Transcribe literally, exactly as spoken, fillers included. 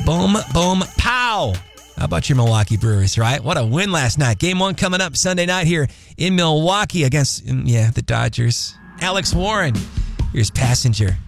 Boom, boom, pow. How about your Milwaukee Brewers, right? What a win last night. Game one coming up Sunday night here in Milwaukee against, yeah, the Dodgers. Alex Warren, here's Passenger.